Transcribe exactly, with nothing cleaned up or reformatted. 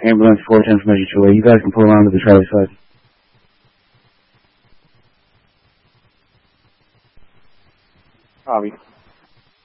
Ambulance four ten from Measure two A. You guys can pull around to the Charlie side. Copy.